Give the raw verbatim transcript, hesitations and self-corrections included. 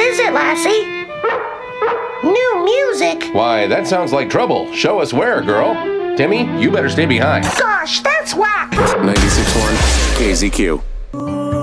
is it, Lassie? New music? Why, that sounds like trouble. Show us where, girl. Timmy, you better stay behind. Gosh, that's whack! ninety-six point one K Z Q.